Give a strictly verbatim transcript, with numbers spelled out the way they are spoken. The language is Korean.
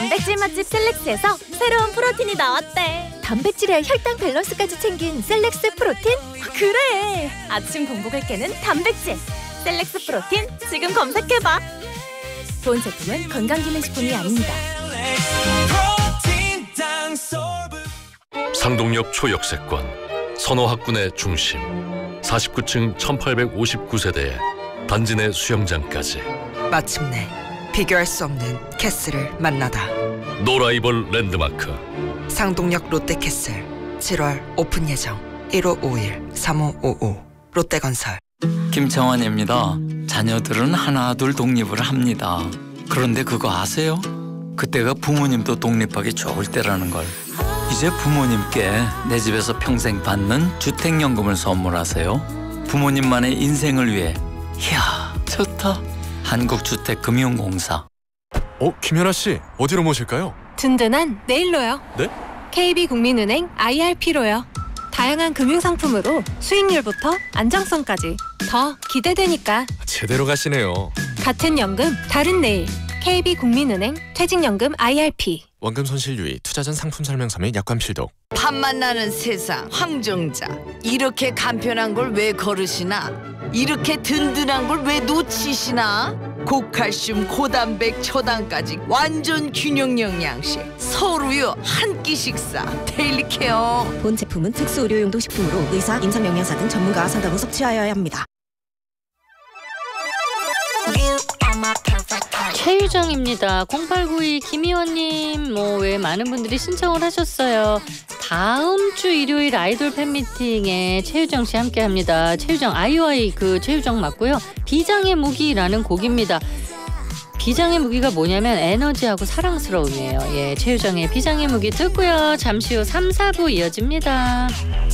단백질 맛집 셀렉스에서 새로운 프로틴이 나왔대. 단백질에 혈당 밸런스까지 챙긴 셀렉스 프로틴? 그래! 아침 공복을 깨는 단백질! 셀렉스 프로틴 지금 검색해봐! 본 제품은 건강기능식품이 아닙니다. 상동역 초역세권, 선호학군의 중심, 사십구 층 천팔백오십구 세대에 단지 내 수영장까지. 마침내 비교할 수 없는 캐슬을 만나다. 노라이벌 랜드마크 상동역 롯데캐슬 칠월 오픈 예정. 일오오일 삼오오오 롯데건설. 김창완입니다. 자녀들은 하나 둘 독립을 합니다. 그런데 그거 아세요? 그때가 부모님도 독립하기 좋을 때라는 걸. 이제 부모님께 내 집에서 평생 받는 주택연금을 선물하세요. 부모님만의 인생을 위해. 이야, 좋다. 한국주택금융공사. 어, 김연아 씨, 어디로 모실까요? 든든한 내일로요. 네? 케이비국민은행 아이알피로요. 다양한 금융상품으로 수익률부터 안정성까지 더 기대되니까. 제대로 가시네요. 같은 연금, 다른 내일. 케이비국민은행 퇴직연금 아이알피. 원금 손실 유의, 투자 전 상품 설명서 및 약관 필독. 밥맛 나는 세상 황정자. 이렇게 간편한 걸 왜 거르시나? 이렇게 든든한 걸 왜 놓치시나? 고칼슘, 고단백, 초당까지 완전 균형 영양식. 서로요 한 끼 식사. 데일리 케어. 본 제품은 특수 의료용도 식품으로 의사, 임상영양사 등 전문가와 상담 후 섭취하여야 합니다. 최유정입니다. 공팔구이 김희원님, 뭐 왜 많은 분들이 신청을 하셨어요. 다음 주 일요일 아이돌 팬미팅에 최유정 씨 함께합니다. 최유정 아이오아이 그 최유정 맞고요. 비장의 무기라는 곡입니다. 비장의 무기가 뭐냐면 에너지하고 사랑스러움이에요. 예, 최유정의 비장의 무기 듣고요. 잠시 후 삼, 사 부 이어집니다.